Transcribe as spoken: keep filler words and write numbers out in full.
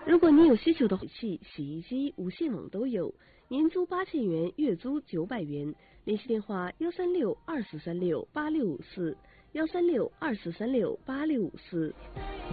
如果你有需求的器、洗衣机、无线网都有，年租八千元，月租九百元。联系电话：幺三六二四三六八六五四，幺三六二四三六八六五四。